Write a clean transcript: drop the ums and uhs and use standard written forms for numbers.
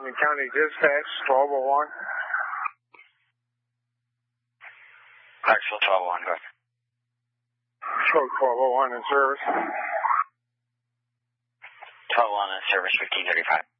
Washington County Dispatch, 1201. Maxwell 1201, go ahead. Show 1201 in service. 1201 in service, 1535.